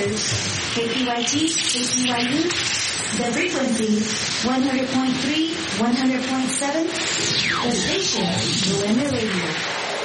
channels, KPYT, KPYU, the frequency 100.3, 100.7, the station, Luena Radio.